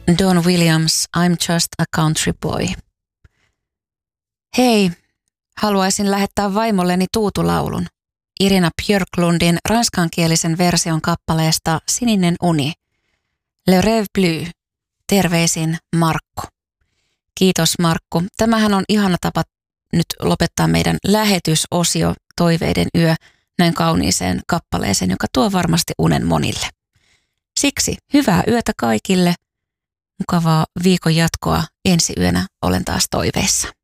Don Williams, I'm just a country boy. Hei, haluaisin lähettää vaimolleni tuutulaulun. Irina Björklundin ranskankielisen version kappaleesta Sininen uni. Le rêve bleu. Terveisin Markku. Kiitos Markku. Tämähän on ihana tapa nyt lopettaa meidän lähetysosio Toiveiden yö näin kauniiseen kappaleeseen, joka tuo varmasti unen monille. Siksi hyvää yötä kaikille. Mukavaa viikon jatkoa. Ensi yönä olen taas toiveissa.